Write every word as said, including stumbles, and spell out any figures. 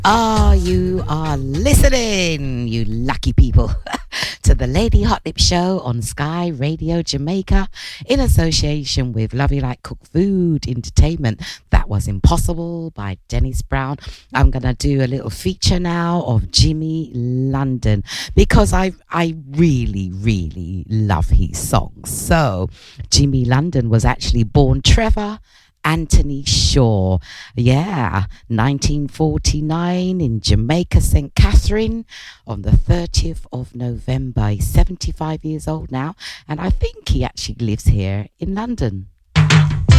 Ah, you are listening, you lucky people, to the Lady Hot Lip Show on Sky Radio Jamaica in association with Love You Like Cook Food Entertainment. That was Impossible by Dennis Brown. I'm going to do a little feature now of Jimmy London because I, I really, really love his songs. So, Jimmy London was actually born Trevor Anthony Shaw. Yeah, nineteen forty-nine in Jamaica, Saint Catherine on the thirtieth of November. He's seventy-five years old now, and I think he actually lives here in London.